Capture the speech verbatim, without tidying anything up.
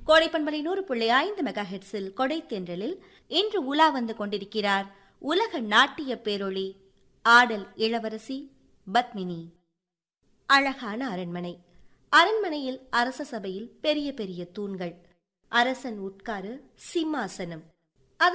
கோடைப்பண்பலை நூறு புள்ளி ஐந்து மெகா ஹெட்ஸில் கொடை தென்றலில் இன்று உலா வந்து கொண்டிருக்கிறார் உலக நாட்டிய பேரொளி ஆடல் இளவரசி பத்மினி. அழகான அரண்மனை. அரண்மனையில் அரச சபையில் பெரிய பெரிய தூண்கள், அரசன் உட்கார சிம்மாசனம்,